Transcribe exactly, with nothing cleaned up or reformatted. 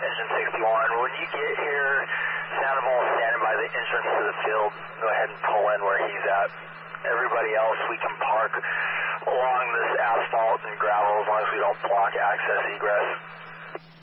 Engine sixty-one. When you get here, Sandoval standing by the entrance to the field. Go ahead and pull in where he's at. Everybody else, we can park along this asphalt and gravel as long as we don't block access egress.